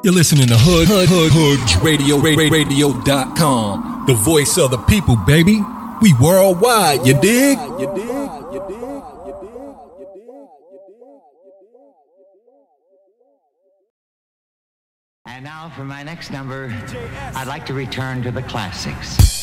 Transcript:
You're listening to Hoods Radio.com. The voice of the people, baby. We worldwide, you dig? And now for my next number, I'd like to return to the classics.